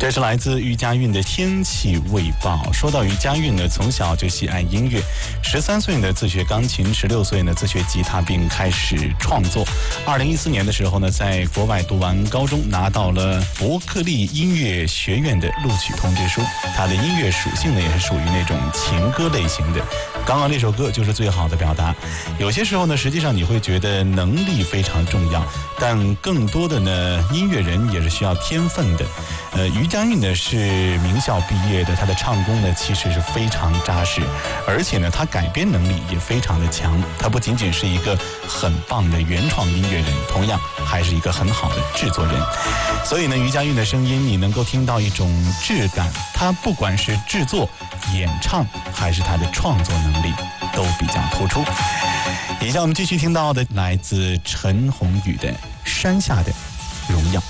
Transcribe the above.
这是来自于家韵的天气卫报。说到于家韵呢，从小就喜爱音乐，13岁呢自学钢琴，16岁呢自学吉他，并开始创作。2014年的时候呢，在国外读完高中，拿到了伯克利音乐学院的录取通知书。他的音乐属性呢，也是属于那种情歌类型的。刚刚这首歌就是最好的表达。有些时候呢，实际上你会觉得能力非常重要，但更多的呢，音乐人也是需要天分的。于家韵呢是名校毕业的，他的唱功呢其实是非常扎实，而且呢他改编能力也非常的强。他不仅仅是一个很棒的原创音乐人，同样还是一个很好的制作人。所以呢，于家韵的声音你能够听到一种质感，他不管是制作、演唱还是他的创作能力都比较突出。以下我们继续听到的来自陈鸿宇的《山下的荣耀》。